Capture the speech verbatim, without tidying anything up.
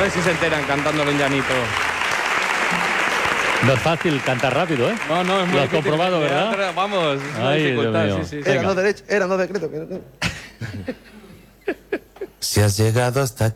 ver si se enteran cantándolo en llanito. No es fácil cantar rápido, ¿eh? No, no, es muy Lo has difícil. comprobado, ¿verdad? Vamos, es una Ay, dificultad, Dios mío. sí, sí. Eran dos derechos, eran dos decretos. Si has llegado hasta